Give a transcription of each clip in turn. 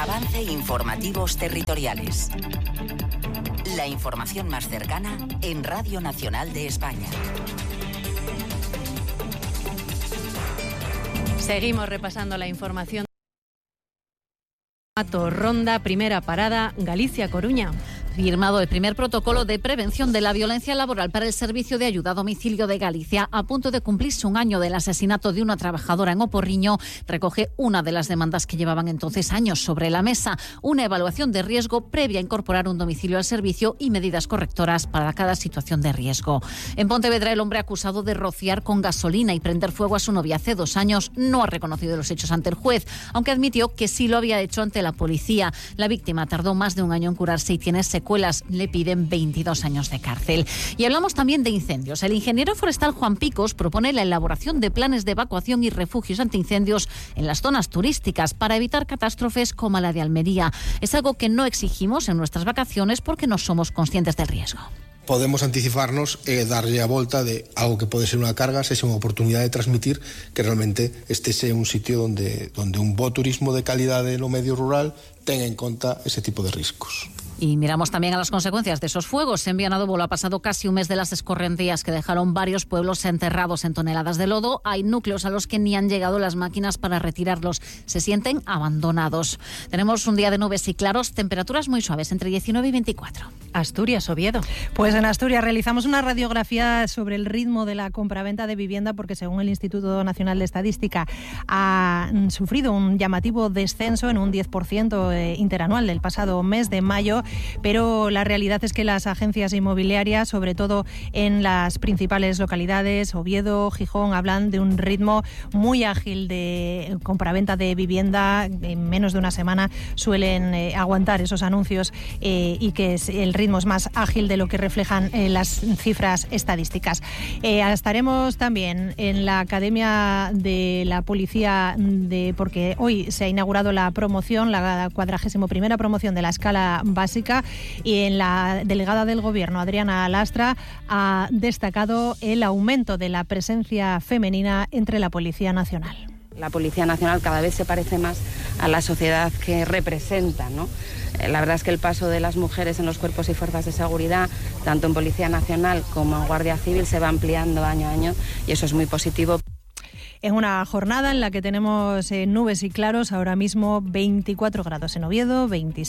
Avance Informativos Territoriales. La información más cercana en Radio Nacional de España. Seguimos repasando la información. Ronda, primera parada, Galicia-Coruña. Firmado el primer protocolo de prevención de la violencia laboral para el Servicio de Ayuda a Domicilio de Galicia. A punto de cumplirse un año del asesinato de una trabajadora en Oporriño, recoge una de las demandas que llevaban entonces años sobre la mesa. Una evaluación de riesgo previa a incorporar un domicilio al servicio y medidas correctoras para cada situación de riesgo. En Pontevedra, el hombre acusado de rociar con gasolina y prender fuego a su novia hace 2 años no ha reconocido los hechos ante el juez, aunque admitió que sí lo había hecho ante la policía. La víctima tardó más de un año en curarse y tiene secuelas. Le piden 22 años de cárcel. Y hablamos también de incendios. El ingeniero forestal Juan Picos propone la elaboración de planes de evacuación y refugios antiincendios en las zonas turísticas para evitar catástrofes como la de Almería. Es algo que no exigimos en nuestras vacaciones porque no somos conscientes del riesgo. Podemos anticiparnos e darlle a volta de algo que pode ser unha carga, sexa unha oportunidade de transmitir que realmente este sea un sitio onde un bo turismo de calidade no medio rural tenga en conta ese tipo de riscos. Y miramos también a las consecuencias de esos fuegos. En Vianadóbolo ha pasado casi un mes de las escorrentías que dejaron varios pueblos enterrados en toneladas de lodo. Hay núcleos a los que ni han llegado las máquinas para retirarlos. Se sienten abandonados. Tenemos un día de nubes y claros, temperaturas muy suaves, entre 19 y 24. Asturias, Oviedo. Pues en Asturias realizamos una radiografía sobre el ritmo de la compraventa de vivienda porque según el Instituto Nacional de Estadística ha sufrido un llamativo descenso en un 10% interanual del pasado mes de mayo. Pero la realidad es que las agencias inmobiliarias, sobre todo en las principales localidades, Oviedo, Gijón, hablan de un ritmo muy ágil de compraventa de vivienda. En menos de una semana suelen aguantar esos anuncios y que el ritmo es más ágil de lo que reflejan las cifras estadísticas. Estaremos también en la Academia de la Policía porque hoy se ha inaugurado la promoción, la 41ª promoción de la escala básica. Y en la delegada del Gobierno, Adriana Lastra, ha destacado el aumento de la presencia femenina entre la Policía Nacional. La Policía Nacional cada vez se parece más a la sociedad que representa, ¿no? La verdad es que el paso de las mujeres en los cuerpos y fuerzas de seguridad, tanto en Policía Nacional como en Guardia Civil, se va ampliando año a año y eso es muy positivo. En una jornada en la que tenemos nubes y claros, ahora mismo 24 grados en Oviedo,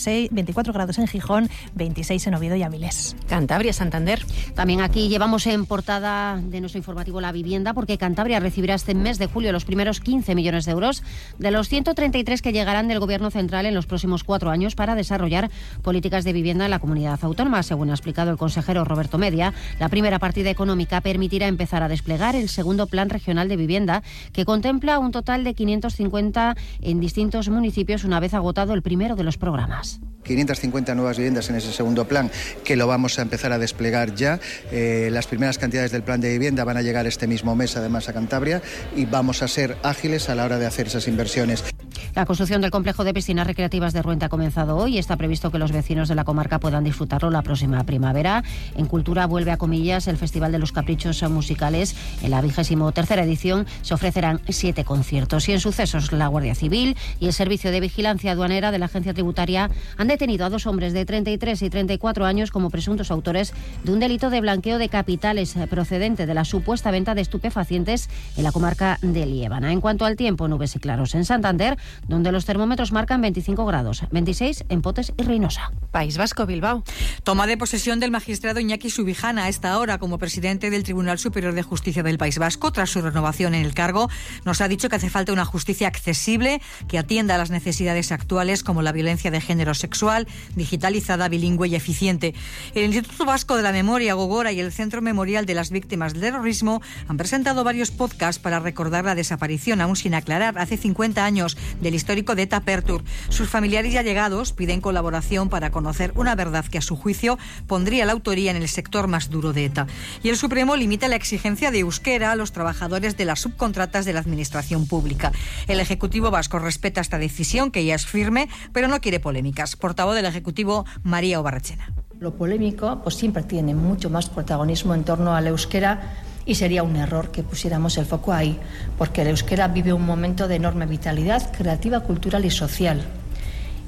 24 grados en Gijón, 26 en Oviedo y Avilés. Cantabria, Santander. También aquí llevamos en portada de nuestro informativo la vivienda, porque Cantabria recibirá este mes de julio los primeros 15 millones de euros de los 133 que llegarán del Gobierno central en los próximos 4 años para desarrollar políticas de vivienda en la comunidad autónoma. Según ha explicado el consejero Roberto Media, la primera partida económica permitirá empezar a desplegar el segundo Plan Regional de Vivienda, que contempla un total de 550 en distintos municipios una vez agotado el primero de los programas. 550 nuevas viviendas en ese segundo plan que lo vamos a empezar a desplegar ya. Las primeras cantidades del plan de vivienda van a llegar este mismo mes además a Cantabria y vamos a ser ágiles a la hora de hacer esas inversiones. La construcción del complejo de piscinas recreativas de Ruente ha comenzado hoy y está previsto que los vecinos de la comarca puedan disfrutarlo la próxima primavera. En Cultura vuelve a Comillas el Festival de los Caprichos Musicales. En la 23ª edición se ofrecerán 7 conciertos. Y en Sucesos, la Guardia Civil y el Servicio de Vigilancia Aduanera de la Agencia Tributaria han detenido a 2 hombres de 33 y 34 años como presuntos autores de un delito de blanqueo de capitales procedente de la supuesta venta de estupefacientes en la comarca de Liébana. En cuanto al tiempo, nubes y claros en Santander, donde los termómetros marcan 25 grados, 26 en Potes y Reynosa. País Vasco, Bilbao. Toma de posesión del magistrado Iñaki Subijana a esta hora como presidente del Tribunal Superior de Justicia del País Vasco. Tras su renovación en el cargo, nos ha dicho que hace falta una justicia accesible que atienda a las necesidades actuales como la violencia de género sexual, digitalizada, bilingüe y eficiente. El Instituto Vasco de la Memoria, Gogora, y el Centro Memorial de las Víctimas del Terrorismo han presentado varios podcasts para recordar la desaparición, aún sin aclarar, hace 50 años, del histórico de ETA Pertur. Sus familiares y allegados piden colaboración para conocer una verdad que, a su juicio, pondría la autoría en el sector más duro de ETA. Y el Supremo limita la exigencia de euskera a los trabajadores de las subcontratas de la Administración Pública. El Ejecutivo vasco respeta esta decisión, que ya es firme, pero no quiere polémicas. Portavoz del Ejecutivo, María Obarrechena. Lo polémico pues siempre tiene mucho más protagonismo en torno al euskera y sería un error que pusiéramos el foco ahí, porque el euskera vive un momento de enorme vitalidad creativa, cultural y social.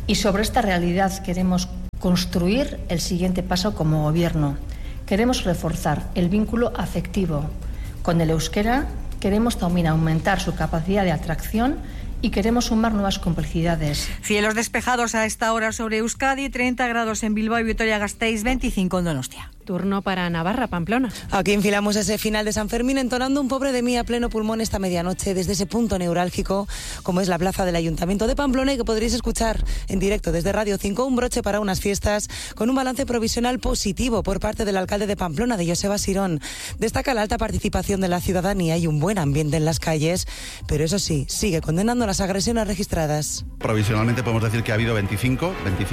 Y sobre esta realidad queremos construir el siguiente paso como Gobierno. Queremos reforzar el vínculo afectivo con el euskera, queremos también aumentar su capacidad de atracción y queremos sumar nuevas complicidades. Cielos despejados a esta hora sobre Euskadi, 30 grados en Bilbao y Vitoria-Gasteiz, 25 en Donostia. Turno para Navarra, Pamplona. Aquí enfilamos ese final de San Fermín entonando un Pobre de mí a pleno pulmón esta medianoche desde ese punto neurálgico como es la plaza del Ayuntamiento de Pamplona y que podréis escuchar en directo desde Radio 5, un broche para unas fiestas con un balance provisional positivo por parte del alcalde de Pamplona, de Joseba Sirón. Destaca la alta participación de la ciudadanía y un buen ambiente en las calles, pero eso sí, sigue condenando las agresiones registradas. Provisionalmente podemos decir que ha habido 25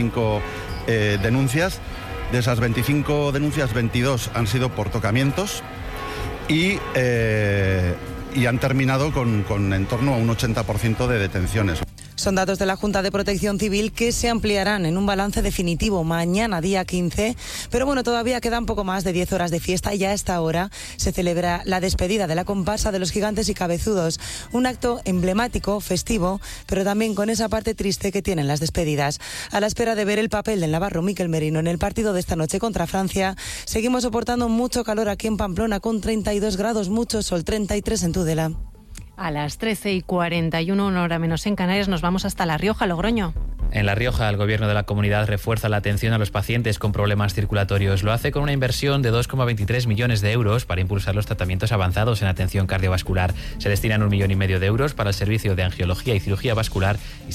denuncias. De esas 25 denuncias, 22 han sido por tocamientos y han terminado con en torno a un 80% de detenciones. Son datos de la Junta de Protección Civil que se ampliarán en un balance definitivo mañana, día 15. Pero bueno, todavía quedan poco más de 10 horas de fiesta y ya a esta hora se celebra la despedida de la comparsa de los Gigantes y Cabezudos. Un acto emblemático, festivo, pero también con esa parte triste que tienen las despedidas. A la espera de ver el papel del navarro Mikel Merino en el partido de esta noche contra Francia, seguimos soportando mucho calor aquí en Pamplona con 32 grados, mucho sol, 33 en Tudela. A las 13:41, una hora menos en Canarias, nos vamos hasta La Rioja, Logroño. En La Rioja, el gobierno de la comunidad refuerza la atención a los pacientes con problemas circulatorios. Lo hace con una inversión de 2,23 millones de euros para impulsar los tratamientos avanzados en atención cardiovascular. Se destinan 1,5 millones de euros para el servicio de angiología y cirugía vascular y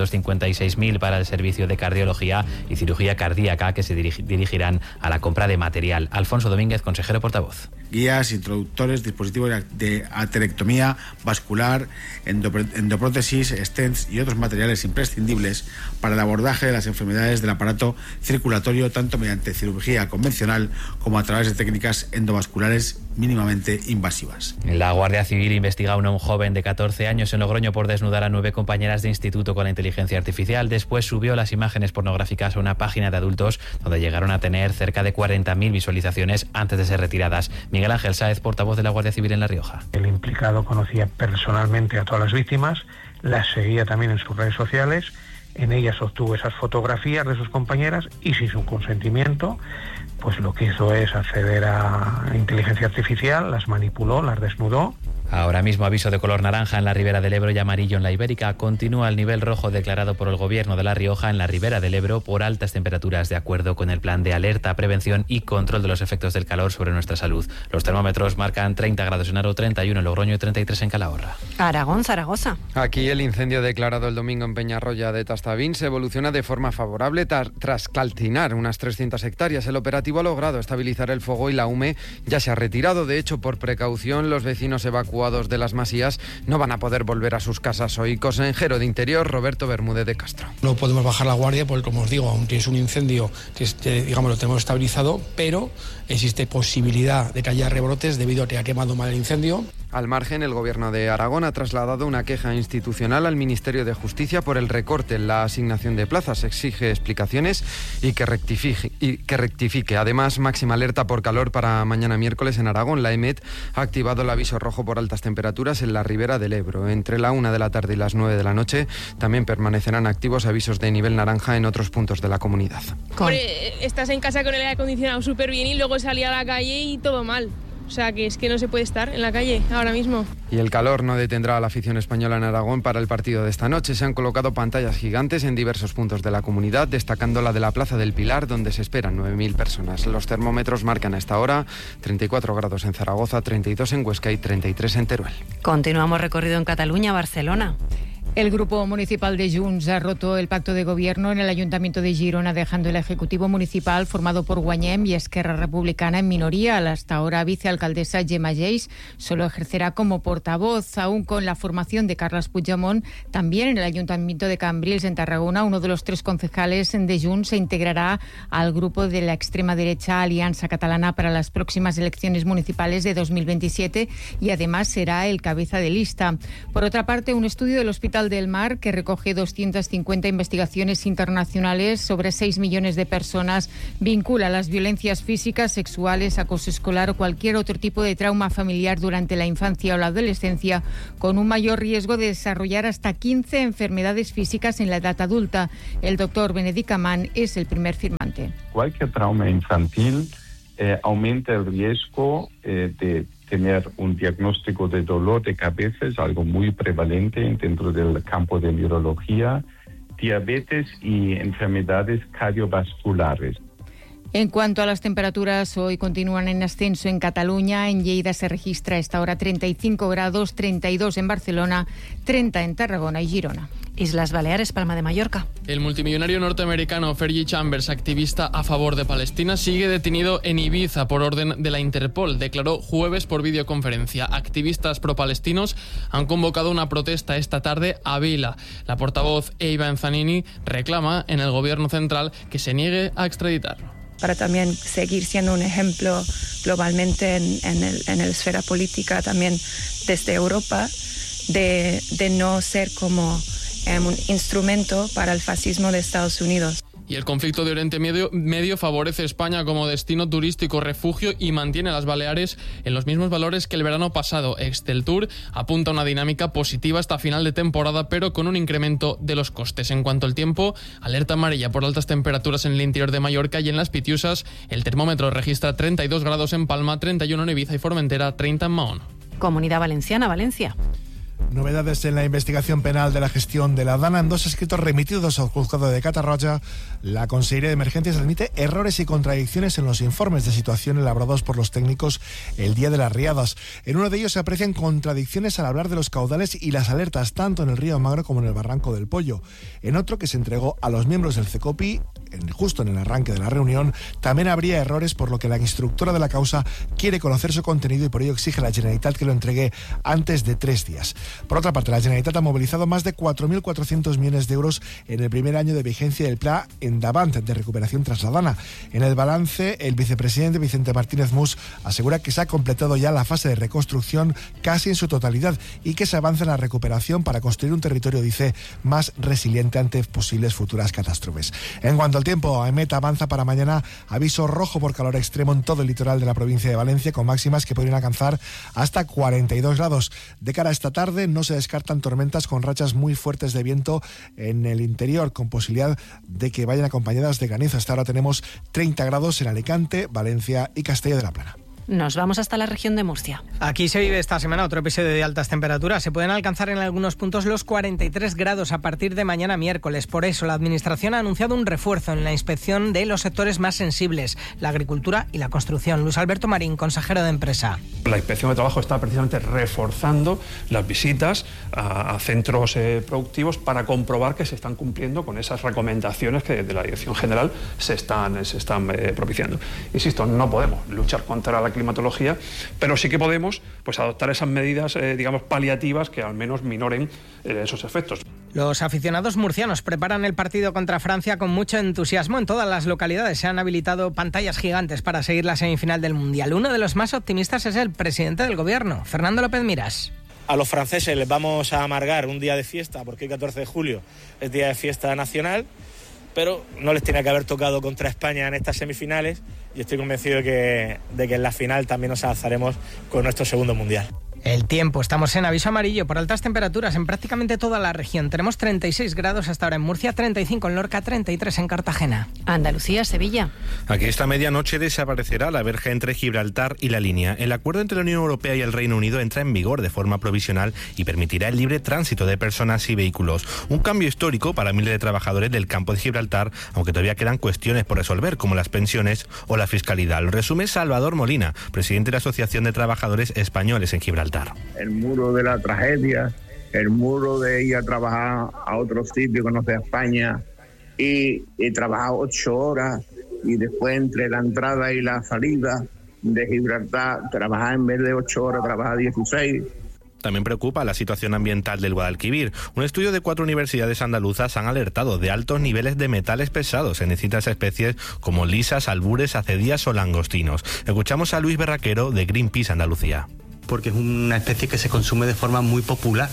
656.000 para el servicio de cardiología y cirugía cardíaca, que se dirigirán a la compra de material. Alfonso Domínguez, consejero portavoz. Guías, introductores, dispositivos de aterectomía vascular, endoprótesis, stents y otros materiales imprescindibles para el abordaje de las enfermedades del aparato circulatorio, tanto mediante cirugía convencional como a través de técnicas endovasculares mínimamente invasivas. La Guardia Civil investiga a un joven de 14 años en Logroño por desnudar a 9 compañeras de instituto con la inteligencia artificial. Después subió las imágenes pornográficas a una página de adultos donde llegaron a tener cerca de 40.000 visualizaciones antes de ser retiradas. Miguel Ángel Sáez, portavoz de la Guardia Civil en La Rioja. El implicado conocía personalmente a todas las víctimas, las seguía también en sus redes sociales, en ellas obtuvo esas fotografías de sus compañeras y sin su consentimiento, pues lo que hizo es acceder a inteligencia artificial, las manipuló, las desnudó. Ahora mismo aviso de color naranja en la Ribera del Ebro y amarillo en la Ibérica. Continúa el nivel rojo declarado por el Gobierno de La Rioja en la Ribera del Ebro por altas temperaturas, de acuerdo con el plan de alerta, prevención y control de los efectos del calor sobre nuestra salud. Los termómetros marcan 30 grados en Aro, 31 en Logroño y 33 en Calahorra. Aragón, Zaragoza. Aquí el incendio declarado el domingo en Peñarroya de Tastavín se evoluciona de forma favorable tras calcinar unas 300 hectáreas. El operativo ha logrado estabilizar el fuego y la UME ya se ha retirado. De hecho, por precaución, los vecinos evacuados de las Masías no van a poder volver a sus casas hoy. Consejero de Interior, Roberto Bermúdez de Castro. No podemos bajar la guardia porque, como os digo, aunque es un incendio que digamos lo tenemos estabilizado, pero existe posibilidad de que haya rebrotes debido a que ha quemado mal el incendio. Al margen, el Gobierno de Aragón ha trasladado una queja institucional al Ministerio de Justicia por el recorte en la asignación de plazas. Exige explicaciones y que rectifique. Además, máxima alerta por calor para mañana miércoles en Aragón. La EMET ha activado el aviso rojo por altas temperaturas en la Ribera del Ebro. Entre la 1 de la tarde y las 9 de la noche también permanecerán activos avisos de nivel naranja en otros puntos de la comunidad. Hombre, estás en casa con el aire acondicionado súper bien y luego salí a la calle y todo mal. O sea, que es que no se puede estar en la calle ahora mismo. Y el calor no detendrá a la afición española en Aragón para el partido de esta noche. Se han colocado pantallas gigantes en diversos puntos de la comunidad, destacando la de la Plaza del Pilar, donde se esperan 9.000 personas. Los termómetros marcan a esta hora 34 grados en Zaragoza, 32 en Huesca y 33 en Teruel. Continuamos recorrido en Cataluña, Barcelona. El Grupo Municipal de Junts ha roto el pacto de gobierno en el Ayuntamiento de Girona, dejando el Ejecutivo Municipal formado por Guanyem y Esquerra Republicana en minoría. La hasta ahora vicealcaldesa Gemma Geis solo ejercerá como portavoz, aún con la formación de Carles Puigdemont. También en el Ayuntamiento de Cambrils, en Tarragona, uno de los 3 concejales de Junts se integrará al grupo de la extrema derecha Alianza Catalana para las próximas elecciones municipales de 2027 y además será el cabeza de lista. Por otra parte, un estudio del Hospital Mundial del Mar, que recoge 250 investigaciones internacionales sobre 6 millones de personas, vincula las violencias físicas, sexuales, acoso escolar o cualquier otro tipo de trauma familiar durante la infancia o la adolescencia con un mayor riesgo de desarrollar hasta 15 enfermedades físicas en la edad adulta. El doctor Benedict Ammann es el primer firmante. Cualquier trauma infantil aumenta el riesgo de tener un diagnóstico de dolor de cabeza, es algo muy prevalente dentro del campo de neurología, diabetes y enfermedades cardiovasculares. En cuanto a las temperaturas, hoy continúan en ascenso en Cataluña. En Lleida se registra a esta hora 35 grados, 32 en Barcelona, 30 en Tarragona y Girona. Islas Baleares, Palma de Mallorca. El multimillonario norteamericano Fergie Chambers, activista a favor de Palestina, sigue detenido en Ibiza por orden de la Interpol. Declaró jueves por videoconferencia. Activistas pro-palestinos han convocado una protesta esta tarde a Vila. La portavoz Eiva Zanini reclama en el gobierno central que se niegue a extraditarlo. Para también seguir siendo un ejemplo globalmente en la esfera política, también desde Europa, de no ser como un instrumento para el fascismo de Estados Unidos. Y el conflicto de Oriente Medio favorece a España como destino turístico, refugio y mantiene a las Baleares en los mismos valores que el verano pasado. Exceltur apunta a una dinámica positiva hasta final de temporada, pero con un incremento de los costes. En cuanto al tiempo, alerta amarilla por altas temperaturas en el interior de Mallorca y en las Pitiusas. El termómetro registra 32 grados en Palma, 31 en Ibiza y Formentera, 30 en Mahón. Comunidad Valenciana, Valencia. Novedades en la investigación penal de la gestión de la Dana. En 2 escritos remitidos al juzgado de Catarroja, la Consellería de Emergencias admite errores y contradicciones en los informes de situación elaborados por los técnicos el día de las riadas. En uno de ellos se aprecian contradicciones al hablar de los caudales y las alertas, tanto en el río Magro como en el Barranco del Pollo. En otro, que se entregó a los miembros del CECOPI, justo en el arranque de la reunión, también habría errores, por lo que la instructora de la causa quiere conocer su contenido y por ello exige a la Generalitat que lo entregue antes de 3 días. Por otra parte, la Generalitat ha movilizado más de 4.400 millones de euros en el primer año de vigencia del Pla Endavant de recuperación tras la Dana. En el balance, el vicepresidente Vicente Martínez Mus asegura que se ha completado ya la fase de reconstrucción casi en su totalidad y que se avanza en la recuperación para construir un territorio, dice, más resiliente ante posibles futuras catástrofes. En cuanto al tiempo, AEMET avanza para mañana aviso rojo por calor extremo en todo el litoral de la provincia de Valencia, con máximas que podrían alcanzar hasta 42 grados. De cara a esta tarde, no se descartan tormentas con rachas muy fuertes de viento en el interior, con posibilidad de que vayan acompañadas de granizo. Hasta ahora tenemos 30 grados en Alicante, Valencia y Castella de la Plana. Nos vamos hasta la región de Murcia. Aquí se vive esta semana otro episodio de altas temperaturas. Se pueden alcanzar en algunos puntos los 43 grados a partir de mañana miércoles. Por eso la Administración ha anunciado un refuerzo en la inspección de los sectores más sensibles, la agricultura y la construcción. Luis Alberto Marín, consejero de Empresa. La Inspección de Trabajo está precisamente reforzando las visitas a centros productivos para comprobar que se están cumpliendo con esas recomendaciones que desde la Dirección General se están propiciando. Insisto, no podemos luchar contra la climatología, pero sí que podemos adoptar esas medidas, paliativas que al menos minoren esos efectos. Los aficionados murcianos preparan el partido contra Francia con mucho entusiasmo. En todas las localidades se han habilitado pantallas gigantes para seguir la semifinal del Mundial. Uno de los más optimistas es el presidente del Gobierno, Fernando López Miras. A los franceses les vamos a amargar un día de fiesta, porque el 14 de julio es día de fiesta nacional, pero no les tenía que haber tocado contra España en estas semifinales y estoy convencido de que en la final también nos alzaremos con nuestro segundo Mundial. El tiempo, estamos en aviso amarillo por altas temperaturas en prácticamente toda la región. Tenemos 36 grados hasta ahora en Murcia, 35 en Lorca, 33 en Cartagena. Andalucía, Sevilla. Aquí esta medianoche desaparecerá la verja entre Gibraltar y la línea. El acuerdo entre la Unión Europea y el Reino Unido entra en vigor de forma provisional y permitirá el libre tránsito de personas y vehículos. Un cambio histórico para miles de trabajadores del campo de Gibraltar, aunque todavía quedan cuestiones por resolver, como las pensiones o la fiscalidad. Lo resume Salvador Molina, presidente de la Asociación de Trabajadores Españoles en Gibraltar. El muro de la tragedia, el muro de ir a trabajar a otro sitio que no sea España y trabajar 8 horas y después entre la entrada y la salida de Gibraltar trabajar en vez de 8 horas, trabajar 16. También preocupa la situación ambiental del Guadalquivir. Un estudio de 4 universidades andaluzas han alertado de altos niveles de metales pesados en distintas especies como lisas, albures, acedías o langostinos. Escuchamos a Luis Berraquero de Greenpeace Andalucía. porque es una especie que se consume de forma muy popular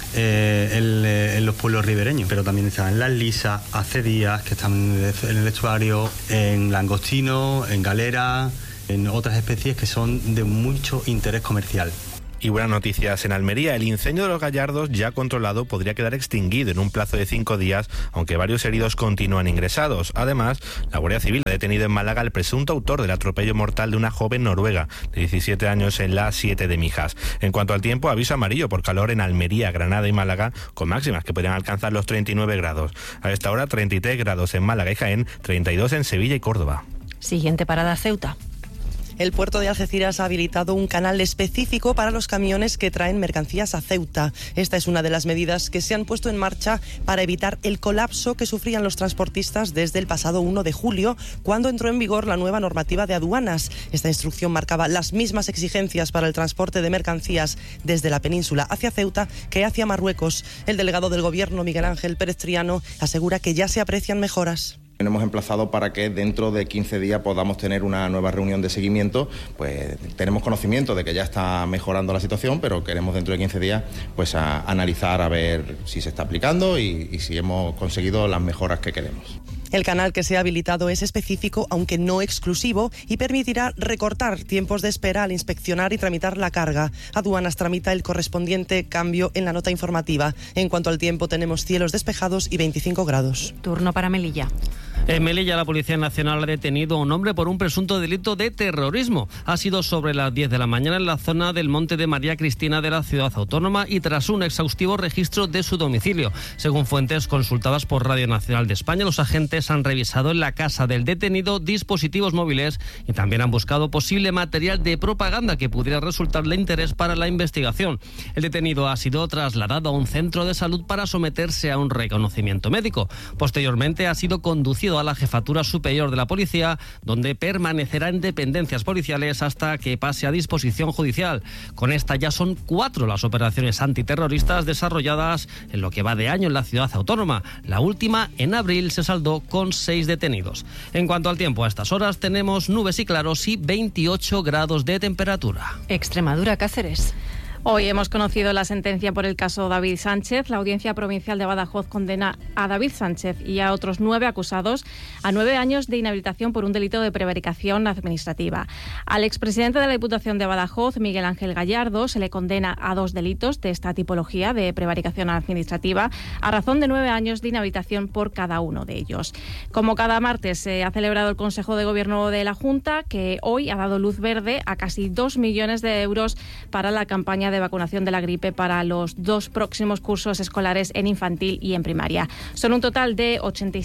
en los pueblos ribereños, pero también están en las lisas, acedías, que están en el estuario, en langostino, en galera, en otras especies que son de mucho interés comercial. Y buenas noticias en Almería. El incendio de los Gallardos, ya controlado, podría quedar extinguido en un plazo de 5 días, aunque varios heridos continúan ingresados. Además, la Guardia Civil ha detenido en Málaga al presunto autor del atropello mortal de una joven noruega de 17 años en la A7 de Mijas. En cuanto al tiempo, aviso amarillo por calor en Almería, Granada y Málaga, con máximas que podrían alcanzar los 39 grados. A esta hora, 33 grados en Málaga y Jaén, 32 en Sevilla y Córdoba. Siguiente parada, Ceuta. El puerto de Algeciras ha habilitado un canal específico para los camiones que traen mercancías a Ceuta. Esta es una de las medidas que se han puesto en marcha para evitar el colapso que sufrían los transportistas desde el pasado 1 de julio, cuando entró en vigor la nueva normativa de aduanas. Esta instrucción marcaba las mismas exigencias para el transporte de mercancías desde la península hacia Ceuta que hacia Marruecos. El delegado del Gobierno, Miguel Ángel Pérez Triano, asegura que ya se aprecian mejoras. Hemos emplazado para que dentro de 15 días podamos tener una nueva reunión de seguimiento. Pues tenemos conocimiento de que ya está mejorando la situación, pero queremos dentro de 15 días pues analizar a ver si se está aplicando y si hemos conseguido las mejoras que queremos. El canal que se ha habilitado es específico, aunque no exclusivo, y permitirá recortar tiempos de espera al inspeccionar y tramitar la carga. Aduanas tramita el correspondiente cambio en la nota informativa. En cuanto al tiempo, tenemos cielos despejados y 25 grados. Turno para Melilla. En Melilla, la Policía Nacional ha detenido a un hombre por un presunto delito de terrorismo. Ha sido sobre las 10 de la mañana en la zona del Monte de María Cristina de la ciudad autónoma y tras un exhaustivo registro de su domicilio. Según fuentes consultadas por Radio Nacional de España, los agentes han revisado en la casa del detenido dispositivos móviles y también han buscado posible material de propaganda que pudiera resultar de interés para la investigación. El detenido ha sido trasladado a un centro de salud para someterse a un reconocimiento médico. Posteriormente ha sido conducido a la Jefatura Superior de la Policía, donde permanecerá en dependencias policiales hasta que pase a disposición judicial. Con esta ya son 4 las operaciones antiterroristas desarrolladas en lo que va de año en la ciudad autónoma. La última, en abril, se saldó con 6 detenidos. En cuanto al tiempo, a estas horas tenemos nubes y claros y 28 grados de temperatura. Extremadura, Cáceres. Hoy hemos conocido la sentencia por el caso David Sánchez. La Audiencia Provincial de Badajoz condena a David Sánchez y a otros 9 acusados a 9 años de inhabilitación por un delito de prevaricación administrativa. Al expresidente de la Diputación de Badajoz, Miguel Ángel Gallardo, se le condena a 2 delitos de esta tipología de prevaricación administrativa a razón de 9 años de inhabilitación por cada uno de ellos. Como cada martes se ha celebrado el Consejo de Gobierno de la Junta, que hoy ha dado luz verde a casi 2 millones de euros para la campaña de vacunación de la gripe para los 2 próximos cursos escolares en infantil y en primaria. Son un total de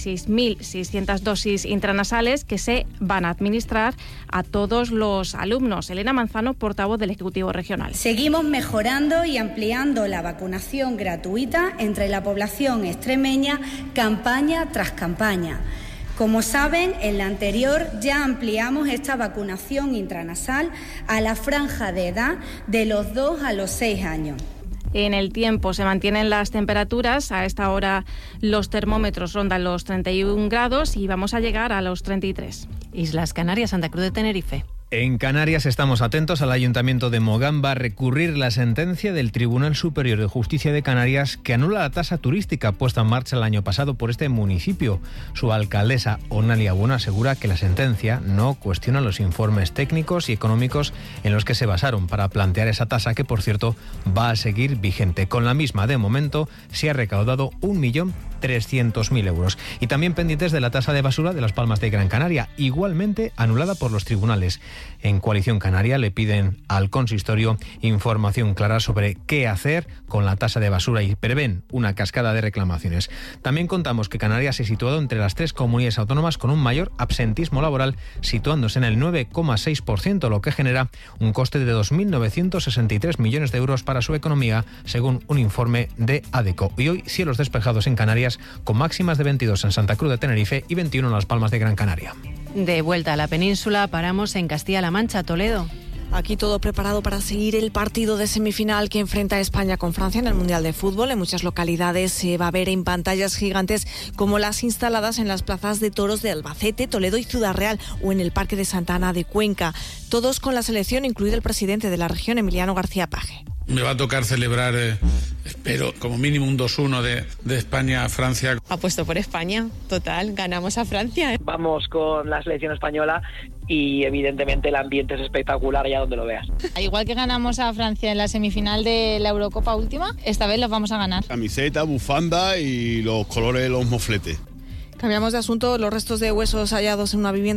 86.600 dosis intranasales que se van a administrar a todos los alumnos. Elena Manzano, portavoz del Ejecutivo Regional. Seguimos mejorando y ampliando la vacunación gratuita entre la población extremeña campaña tras campaña. Como saben, en la anterior ya ampliamos esta vacunación intranasal a la franja de edad de los 2 a los 6 años. En el tiempo se mantienen las temperaturas. A esta hora los termómetros rondan los 31 grados y vamos a llegar a los 33. Islas Canarias, Santa Cruz de Tenerife. En Canarias estamos atentos al Ayuntamiento de Mogán va a recurrir la sentencia del Tribunal Superior de Justicia de Canarias que anula la tasa turística puesta en marcha el año pasado por este municipio. Su alcaldesa, Onalia Bueno, asegura que la sentencia no cuestiona los informes técnicos y económicos en los que se basaron para plantear esa tasa que, por cierto, va a seguir vigente. Con la misma, de momento, se ha recaudado 1.300.000 euros. Y también pendientes de la tasa de basura de Las Palmas de Gran Canaria, igualmente anulada por los tribunales. En Coalición Canaria le piden al consistorio información clara sobre qué hacer con la tasa de basura y prevén una cascada de reclamaciones. También contamos que Canarias se ha situado entre las 3 comunidades autónomas con un mayor absentismo laboral, situándose en el 9,6%, lo que genera un coste de 2.963 millones de euros para su economía, según un informe de ADECO. Y hoy cielos despejados en Canarias, con máximas de 22 en Santa Cruz de Tenerife y 21 en Las Palmas de Gran Canaria. De vuelta a la península, paramos en Castilla-La Mancha, Toledo. Aquí todo preparado para seguir el partido de semifinal que enfrenta a España con Francia en el Mundial de Fútbol. En muchas localidades se va a ver en pantallas gigantes como las instaladas en las plazas de toros de Albacete, Toledo y Ciudad Real o en el Parque de Santa Ana de Cuenca. Todos con la selección, incluido el presidente de la región, Emiliano García Paje. Me va a tocar celebrar, espero, como mínimo un 2-1 de España a Francia. Apuesto por España, total, ganamos a Francia. Vamos con la selección española y evidentemente el ambiente es espectacular allá donde lo veas. Igual que ganamos a Francia en la semifinal de la Eurocopa última, esta vez los vamos a ganar. Camiseta, bufanda y los colores de los mofletes. Cambiamos de asunto. Los restos de huesos hallados en una vivienda